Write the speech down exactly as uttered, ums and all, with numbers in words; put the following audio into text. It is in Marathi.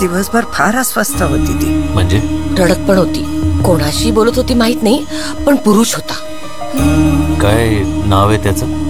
दिवसभर फार अस्वस्थ होती ती. म्हणजे रडत पण होती. कोणाशी बोलत होती माहित नाही, पण पुरुष होता. काय नाव आहे त्याचं?